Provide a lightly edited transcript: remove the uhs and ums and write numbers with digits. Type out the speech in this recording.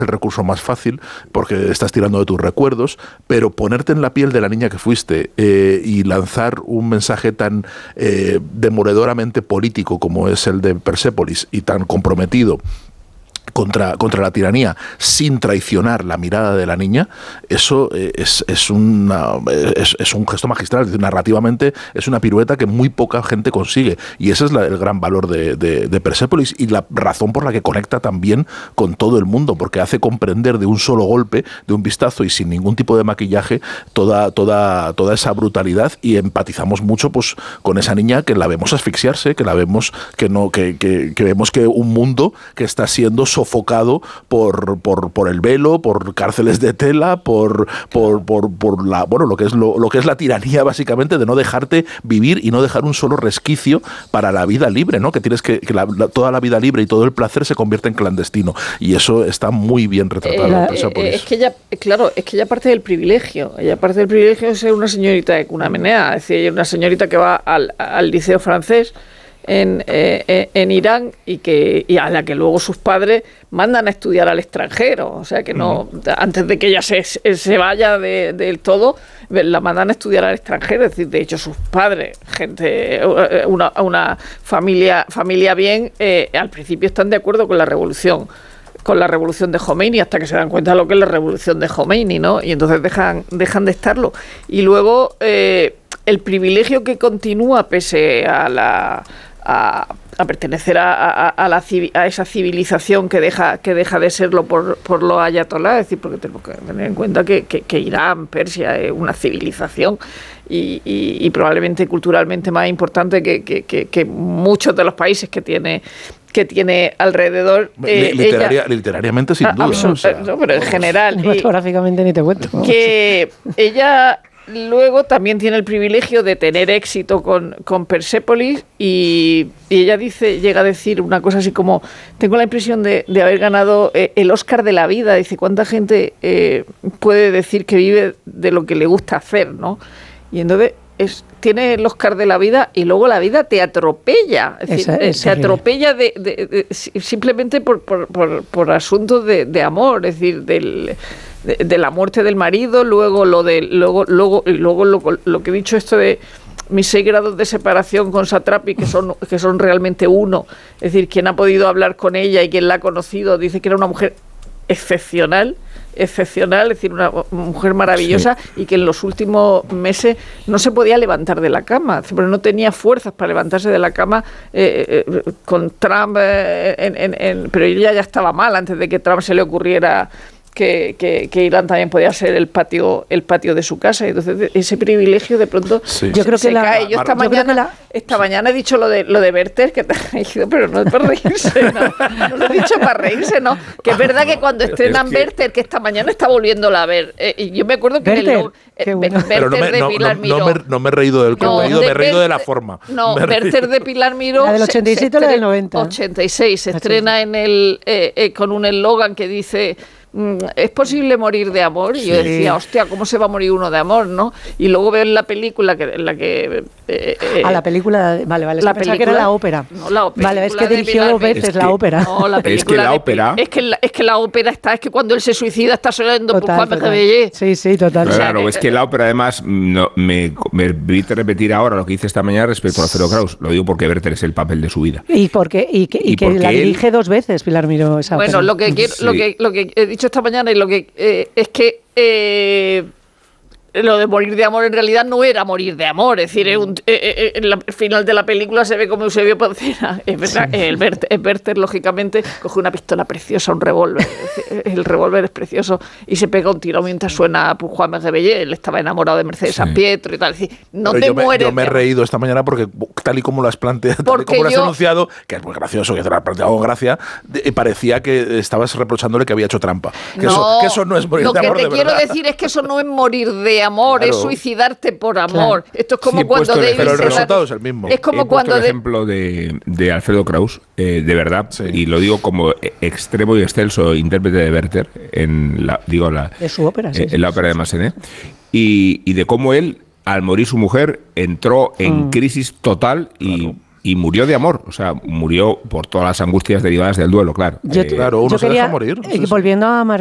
el recurso más fácil porque estás tirando de tus recuerdos, pero ponerte en la piel de la niña que fuiste y lanzar un mensaje tan demoledoramente político como es el de Persépolis y tan comprometido contra la tiranía sin traicionar la mirada de la niña, eso es un gesto magistral. Es decir, narrativamente es una pirueta que muy poca gente consigue, y ese es el gran valor de Persépolis y la razón por la que conecta también con todo el mundo, porque hace comprender de un solo golpe, de un vistazo y sin ningún tipo de maquillaje toda esa brutalidad, y empatizamos mucho pues con esa niña que la vemos asfixiarse, que la vemos que vemos que un mundo que está siendo sofocado por el velo, por cárceles de tela, por lo que es la tiranía básicamente de no dejarte vivir y no dejar un solo resquicio para la vida libre, ¿no? Que tienes que toda la vida libre y todo el placer se convierte en clandestino, y eso está muy bien retratado en Persépolis. Es que ella parte del privilegio. Ella parte del privilegio de ser una señorita de cuna menea, es decir, una señorita que va al liceo francés en Irán y a la que luego sus padres mandan a estudiar al extranjero, o sea que no, antes de que ella se vaya del todo, la mandan a estudiar al extranjero. Es decir, de hecho sus padres, una familia bien, al principio están de acuerdo con la revolución de Jomeini, hasta que se dan cuenta de lo que es la revolución de Jomeini, ¿no? Y entonces dejan de estarlo. Y luego el privilegio que continúa pese a pertenecer a esa civilización que deja de serlo por los ayatolás. Es decir, porque tenemos que tener en cuenta que Irán, Persia es una civilización y probablemente culturalmente más importante que muchos de los países que tiene alrededor. Literariamente sin duda. No, pero en general. Cinematográficamente ni te cuento. Que ella luego también tiene el privilegio de tener éxito con Persépolis y ella llega a decir una cosa así como: tengo la impresión de haber ganado el Oscar de la vida. Dice, ¿cuánta gente puede decir que vive de lo que le gusta hacer, ¿no? Y entonces tiene el Oscar de la vida y luego la vida te atropella. Es decir, te atropella simplemente por asuntos de amor, es decir, de la muerte del marido, luego lo que he dicho, esto de mis 6 grados de separación con Satrapi, que son realmente uno. Es decir, quien ha podido hablar con ella y quien la ha conocido dice que era una mujer excepcional, es decir, una mujer maravillosa, sí, y que en los últimos meses no se podía levantar de la cama, pero no tenía fuerzas para levantarse de la cama con Trump, pero ella ya estaba mal antes de que Trump se le ocurriera que Irán también podía ser el patio de su casa. Entonces ese privilegio de pronto yo creo que se cae. Yo esta mañana he dicho lo de Werther, que te ha dicho, pero no es para reírse, no lo he dicho para reírse, no, que es verdad que cuando estrenan Werther, que esta mañana está volviéndola a ver, y yo me acuerdo que Werther de Pilar Miró, no me he reído del contenido, me he reído de la forma. No, Werther de Pilar Miró, la del 87 o la del 90, 86, se estrena con un eslogan que dice: ¿es posible morir de amor? Y yo decía, hostia, ¿cómo se va a morir uno de amor, no? Y luego veo en la película la película, vale, la película, que era la ópera. No, la ópera. Vale, es que dirigió 2 veces la ópera. No, la película es que la ópera es que cuando él se suicida está sonando por Juan Bellé. Sí, total. Claro, es que la ópera además me permite repetir ahora lo que hice esta mañana respecto a Alfredo Kraus. Lo digo porque Werther es el papel de su vida. Y que la dirige 2 veces Pilar Miró esa ópera. Bueno, lo que he dicho esta mañana y lo que es que lo de morir de amor en realidad no era morir de amor, es decir, en el final de la película se ve como Eusebio Poncela, es verdad, Werther lógicamente coge una pistola preciosa, un revólver, el revólver es precioso, y se pega un tiro mientras suena Juan Bellé. Él estaba enamorado de Mercedes San Pietro y tal, es decir, yo me he reído esta mañana porque tal y como lo has planteado, tal y como lo has anunciado, que es muy gracioso, que te lo has planteado con gracia, parecía que estabas reprochándole que había hecho trampa, que eso no es morir de amor de verdad. Lo que te quiero decir es que eso no es morir de amor, claro, es suicidarte por amor. Claro. Esto es como cuando David, pero el resultado es el mismo. Es como cuando el ejemplo de Alfredo Kraus, de verdad, y lo digo como extremo y excelso intérprete de Werther de su ópera, en la ópera de Massenet, y de cómo él, al morir su mujer, entró en crisis total y y murió de amor, o sea, murió por todas las angustias derivadas del duelo, claro. Claro, uno se deja morir. Volviendo a